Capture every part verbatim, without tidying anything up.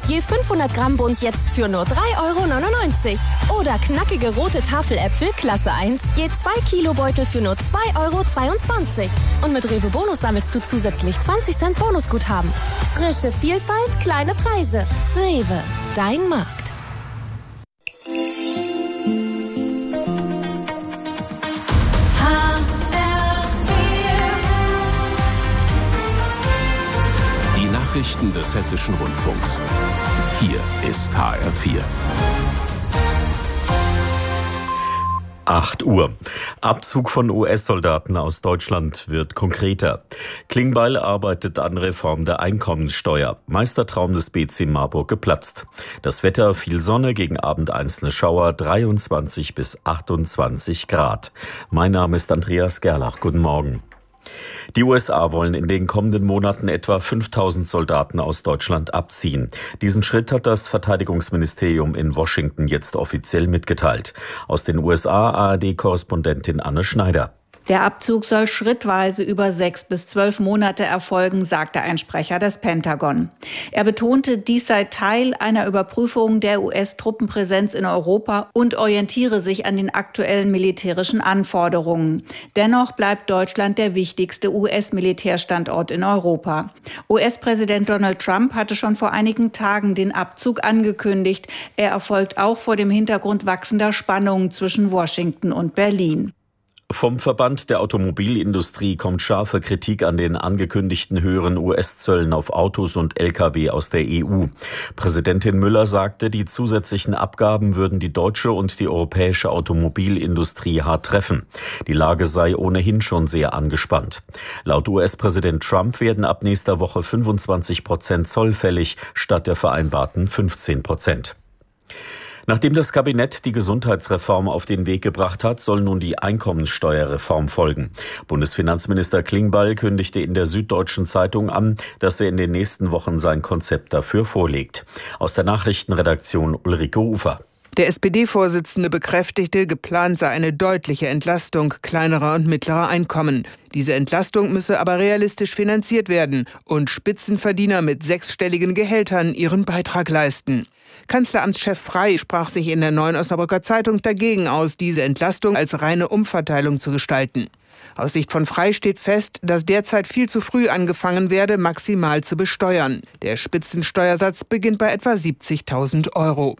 Je fünfhundert Gramm Bund jetzt für nur drei Euro neunundneunzig. Oder knackige rote Tafeläpfel Klasse eins, je zwei Kilo Beutel für nur zwei Euro zweiundzwanzig. Und mit Rewe Bonus sammelst du zusätzlich zwanzig Cent Bonusguthaben. Frische Vielfalt, kleine Preise. Rewe, dein Markt. Nachrichten des Hessischen Rundfunks. Hier ist H R vier. acht Uhr. Abzug von U S-Soldaten aus Deutschland wird konkreter. Klingbeil arbeitet an Reform der Einkommenssteuer. Meistertraum des B C Marburg geplatzt. Das Wetter: viel Sonne, gegen Abend einzelne Schauer, dreiundzwanzig bis achtundzwanzig Grad. Mein Name ist Andreas Gerlach. Guten Morgen. Die U S A wollen in den kommenden Monaten etwa fünftausend Soldaten aus Deutschland abziehen. Diesen Schritt hat das Verteidigungsministerium in Washington jetzt offiziell mitgeteilt. Aus den U S A A R D-Korrespondentin Anne Schneider. Der Abzug soll schrittweise über sechs bis zwölf Monate erfolgen, sagte ein Sprecher des Pentagon. Er betonte, dies sei Teil einer Überprüfung der U S-Truppenpräsenz in Europa und orientiere sich an den aktuellen militärischen Anforderungen. Dennoch bleibt Deutschland der wichtigste U S-Militärstandort in Europa. U S-Präsident Donald Trump hatte schon vor einigen Tagen den Abzug angekündigt. Er erfolgt auch vor dem Hintergrund wachsender Spannungen zwischen Washington und Berlin. Vom Verband der Automobilindustrie kommt scharfe Kritik an den angekündigten höheren U S-Zöllen auf Autos und L K W aus der E U. Präsidentin Müller sagte, die zusätzlichen Abgaben würden die deutsche und die europäische Automobilindustrie hart treffen. Die Lage sei ohnehin schon sehr angespannt. Laut U S-Präsident Trump werden ab nächster Woche fünfundzwanzig Prozent Zoll fällig, statt der vereinbarten fünfzehn Prozent. Nachdem das Kabinett die Gesundheitsreform auf den Weg gebracht hat, soll nun die Einkommenssteuerreform folgen. Bundesfinanzminister Klingbeil kündigte in der Süddeutschen Zeitung an, dass er in den nächsten Wochen sein Konzept dafür vorlegt. Aus der Nachrichtenredaktion Ulrike Ufer. Der S P D-Vorsitzende bekräftigte, geplant sei eine deutliche Entlastung kleinerer und mittlerer Einkommen. Diese Entlastung müsse aber realistisch finanziert werden und Spitzenverdiener mit sechsstelligen Gehältern ihren Beitrag leisten. Kanzleramtschef Frey sprach sich in der Neuen Osnabrücker Zeitung dagegen aus, diese Entlastung als reine Umverteilung zu gestalten. Aus Sicht von Frey steht fest, dass derzeit viel zu früh angefangen werde, maximal zu besteuern. Der Spitzensteuersatz beginnt bei etwa siebzigtausend Euro.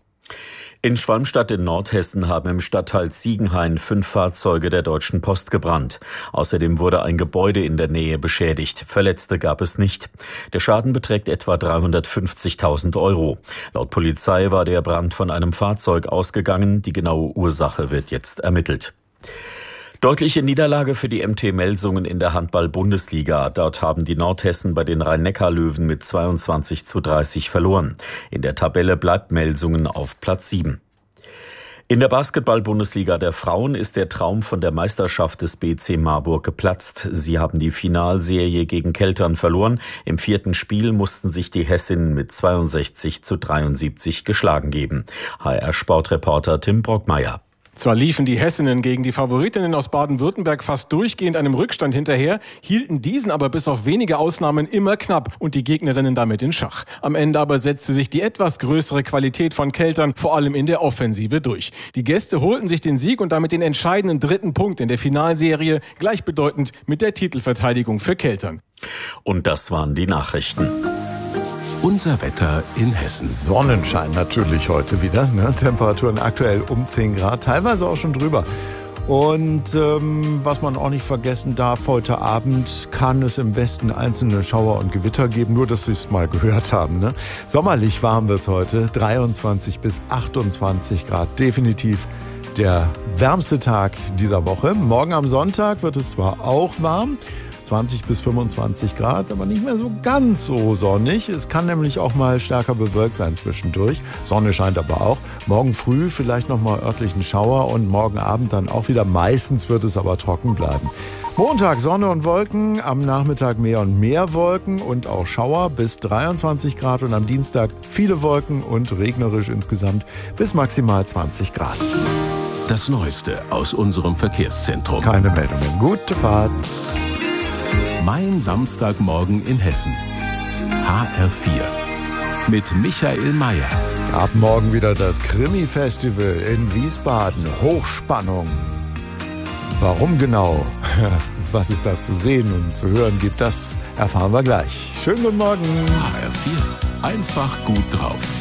In Schwalmstadt in Nordhessen haben im Stadtteil Ziegenhain fünf Fahrzeuge der Deutschen Post gebrannt. Außerdem wurde ein Gebäude in der Nähe beschädigt. Verletzte gab es nicht. Der Schaden beträgt etwa dreihundertfünfzigtausend Euro. Laut Polizei war der Brand von einem Fahrzeug ausgegangen. Die genaue Ursache wird jetzt ermittelt. Deutliche Niederlage für die M T Melsungen in der Handball-Bundesliga. Dort haben die Nordhessen bei den Rhein-Neckar-Löwen mit zweiundzwanzig zu dreißig verloren. In der Tabelle bleibt Melsungen auf Platz sieben. In der Basketball-Bundesliga der Frauen ist der Traum von der Meisterschaft des B C Marburg geplatzt. Sie haben die Finalserie gegen Keltern verloren. Im vierten Spiel mussten sich die Hessinnen mit zweiundsechzig zu dreiundsiebzig geschlagen geben. H R-Sportreporter Tim Brockmeier. Zwar liefen die Hessinnen gegen die Favoritinnen aus Baden-Württemberg fast durchgehend einem Rückstand hinterher, hielten diesen aber bis auf wenige Ausnahmen immer knapp und die Gegnerinnen damit in Schach. Am Ende aber setzte sich die etwas größere Qualität von Keltern vor allem in der Offensive durch. Die Gäste holten sich den Sieg und damit den entscheidenden dritten Punkt in der Finalserie, gleichbedeutend mit der Titelverteidigung für Keltern. Und das waren die Nachrichten. Unser Wetter in Hessen. Sonnenschein natürlich heute wieder. Ne? Temperaturen aktuell um zehn Grad, teilweise auch schon drüber. Und ähm, was man auch nicht vergessen darf, heute Abend kann es im Westen einzelne Schauer und Gewitter geben, nur dass Sie es mal gehört haben. Ne? Sommerlich warm wird es heute, dreiundzwanzig bis achtundzwanzig Grad, definitiv der wärmste Tag dieser Woche. Morgen am Sonntag wird es zwar auch warm, zwanzig bis fünfundzwanzig Grad, aber nicht mehr so ganz so sonnig. Es kann nämlich auch mal stärker bewölkt sein zwischendurch. Sonne scheint aber auch. Morgen früh vielleicht noch mal örtlichen Schauer und morgen Abend dann auch wieder. Meistens wird es aber trocken bleiben. Montag Sonne und Wolken, am Nachmittag mehr und mehr Wolken und auch Schauer bis dreiundzwanzig Grad und am Dienstag viele Wolken und regnerisch insgesamt bis maximal zwanzig Grad. Das Neueste aus unserem Verkehrszentrum. Keine Meldungen. Gute Fahrt. Mein Samstagmorgen in Hessen. H R vier. mit Michael Mayer. Ab morgen wieder das Krimi-Festival in Wiesbaden. Hochspannung. Warum genau? Was es da zu sehen und zu hören gibt, das erfahren wir gleich. Schönen guten Morgen. H R vier. Einfach gut drauf.